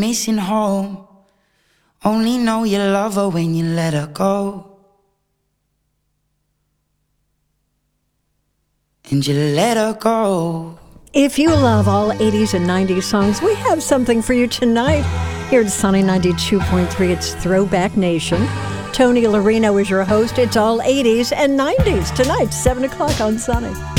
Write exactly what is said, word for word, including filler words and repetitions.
missing home. Only know you love her when you let her go. And you let her go. If you love all eighties and nineties songs, we have something for you tonight. Here at Sunny ninety-two point three, it's Throwback Nation. Tony Larino is your host. It's all eighties and nineties tonight, seven o'clock on Sunny.